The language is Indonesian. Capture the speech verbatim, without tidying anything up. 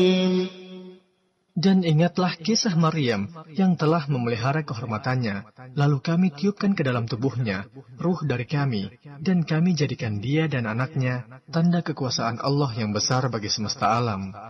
Dan ingatlah kisah Maryam yang telah memelihara kehormatannya. Lalu kami tiupkan ke dalam tubuhnya ruh dari kami, dan kami jadikan dia dan anaknya tanda kekuasaan Allah yang besar bagi semesta alam.